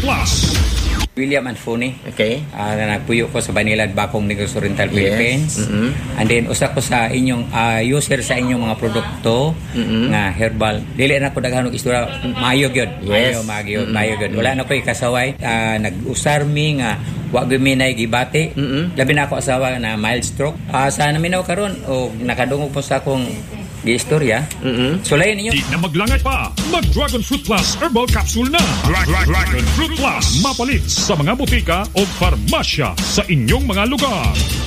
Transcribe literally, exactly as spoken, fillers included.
Plus. William Anfoni. Okay. Uh, na nagpuyo ko sa Banilad, Bacong, Negros Oriental, Philippines. Yes. Mm-hmm. And then, usa ko sa inyong uh, user sa inyong mga produkto mm-hmm. nga herbal. Dili na ko daghan og istorya. Maayog yun. Yes. Maayog, maayog, maayog yun. Wala na ko'y kasaway. Uh, nag-usar mi nga wa gyud gibati. Mm-hmm. Labi na ako asawa na mild stroke. Uh, sa naminaw karon o nakadungog po sa akong istorya. Mm-hmm. Sulayan ninyo. Di na maglangay pa. Mag-Dragon Fruit Plus Herbal Capsule na. Dra- Dra- Dragon Fruit Plus. Mapalit sa mga butika o farmasya sa inyong mga lugar.